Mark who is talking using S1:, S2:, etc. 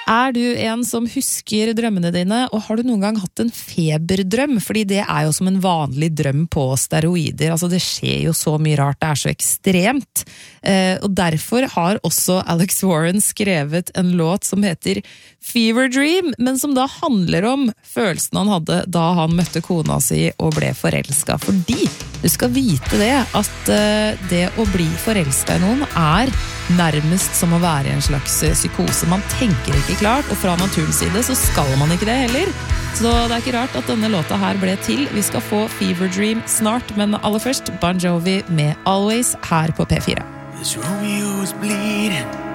S1: Du en som husker drømmene dine, og har du noen gang hatt en feberdrøm? Fordi det jo som en vanlig drøm på steroider, altså det skjer jo så mye rart, det så ekstremt. Og derfor har også Alex Warren skrevet en låt som heter Fever Dream, men som da handler om følelsen han hadde da han møtte kona si og ble forelsket. Fordi du skal vite det, at det å bli forelsket i noen nærmest som å være i en slags psykose. Man tenker ikke klart, og fra naturens side så skal man ikke det heller. Så det ikke rart at denne låta her ble til. Vi skal få Fever Dream snart, men aller først Bon Jovi med Always her på P4.
S2: This Romeo is bleeding